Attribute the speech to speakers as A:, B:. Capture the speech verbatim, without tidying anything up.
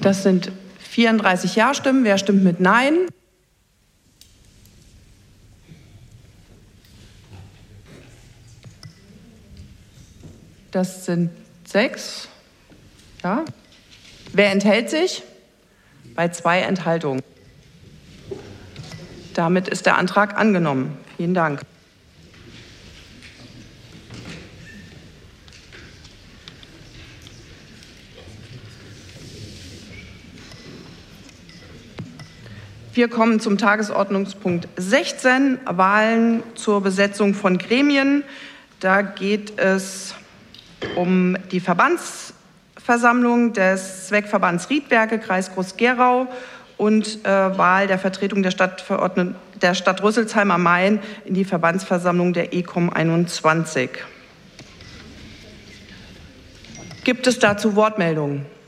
A: Das sind vierunddreißig Ja-Stimmen. Wer stimmt mit Nein? Das sind sechs. Ja. Wer enthält sich? Bei zwei Enthaltungen. Damit ist der Antrag angenommen. Vielen Dank. Wir kommen zum Tagesordnungspunkt sechzehn, Wahlen zur Besetzung von Gremien. Da geht es um die Verbandsversammlung des Zweckverbands Riedberge, Kreis Groß-Gerau und äh, Wahl der Vertretung der Stadtverordneten der Stadt Rüsselsheim am Main in die Verbandsversammlung der E C O M einundzwanzig. Gibt es dazu Wortmeldungen?